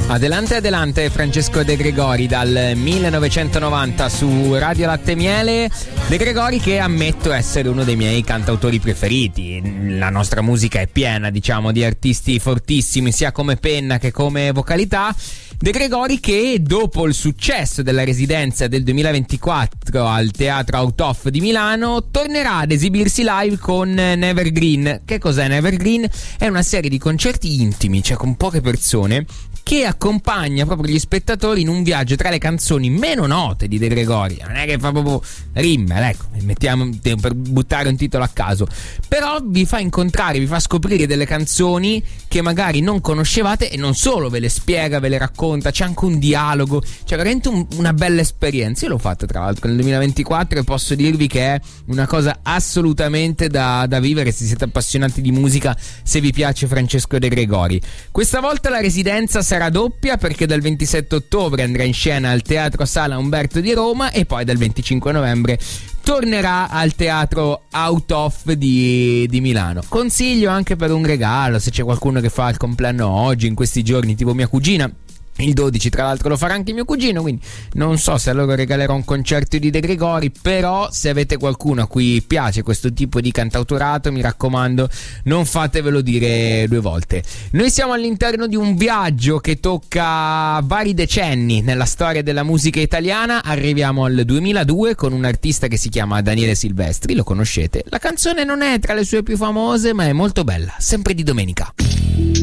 Adelante, adelante, Francesco De Gregori dal 1990 su Radio Latte Miele. De Gregori, che ammetto essere uno dei miei cantautori preferiti. La nostra musica è piena, diciamo, di artisti fortissimi, sia come penna che come vocalità. De Gregori, che dopo il successo della residenza del 2024 al Teatro Out of di Milano, tornerà ad esibirsi live con Nevergreen. Che cos'è Nevergreen? È una serie di concerti intimi, cioè con poche persone, che accompagna proprio gli spettatori in un viaggio tra le canzoni meno note di De Gregori. Non è che fa proprio Rimmel, ecco, mettiamo per buttare un titolo a caso, però vi fa incontrare, vi fa scoprire delle canzoni che magari non conoscevate, e non solo ve le spiega, ve le racconta, c'è anche un dialogo, cioè veramente una bella esperienza. Io l'ho fatta tra l'altro nel 2024 e posso dirvi che è una cosa assolutamente da vivere se siete appassionati di musica, se vi piace Francesco De Gregori. Questa volta la residenza sarà doppia, perché dal 27 ottobre andrà in scena al Teatro Sala Umberto di Roma e poi dal 25 novembre tornerà al Teatro Out of di Milano. Consiglio anche per un regalo, se c'è qualcuno che fa il compleanno oggi, in questi giorni, tipo mia cugina. Il 12 tra l'altro lo farà anche mio cugino, quindi non so se a loro regalerò un concerto di De Gregori, però se avete qualcuno a cui piace questo tipo di cantautorato, mi raccomando, non fatevelo dire due volte. Noi siamo all'interno di un viaggio che tocca vari decenni nella storia della musica italiana. Arriviamo al 2002 con un artista che si chiama Daniele Silvestri, lo conoscete? La canzone non è tra le sue più famose, ma è molto bella, sempre di domenica.